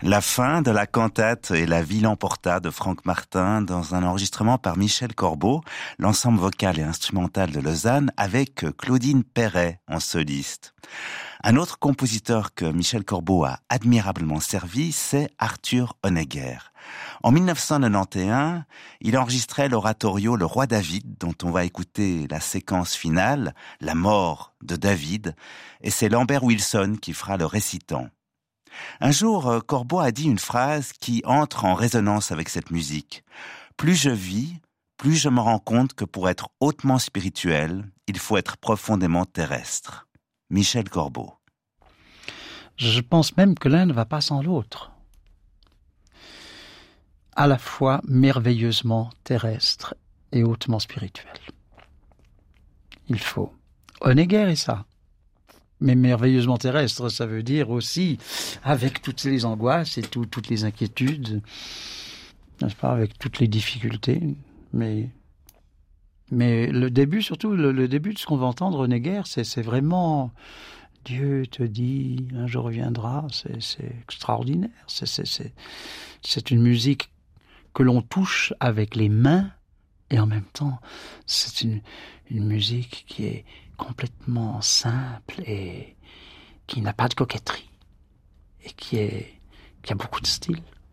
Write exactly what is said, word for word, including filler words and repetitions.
La fin de la cantate et la vie l'emporta de Franck Martin dans un enregistrement par Michel Corbeau, l'ensemble vocal et instrumental de Lausanne avec Claudine Perret en soliste. Un autre compositeur que Michel Corbeau a admirablement servi, c'est Arthur Honegger. En dix-neuf cent quatre-vingt-onze, il enregistrait l'oratorio Le Roi David, dont on va écouter la séquence finale, la mort de David, et c'est Lambert Wilson qui fera le récitant. Un jour, Corbeau a dit une phrase qui entre en résonance avec cette musique. Plus je vis, plus je me rends compte que pour être hautement spirituel, il faut être profondément terrestre. Michel Corbeau. Je pense même que l'un ne va pas sans l'autre. À la fois merveilleusement terrestre et hautement spirituel. Il faut. Honegger est ça. Mais merveilleusement terrestre, ça veut dire aussi, avec toutes les angoisses et tout, toutes les inquiétudes, n'est-ce pas, avec toutes les difficultés, mais, mais le début, surtout, le, le début de ce qu'on va entendre, Honegger, c'est, c'est vraiment, Dieu te dit, un jour reviendra, c'est, c'est extraordinaire, c'est, c'est, c'est, c'est une musique que l'on touche avec les mains, et en même temps, c'est une, une musique qui est complètement simple et qui n'a pas de coquetterie et qui est qui a beaucoup de style.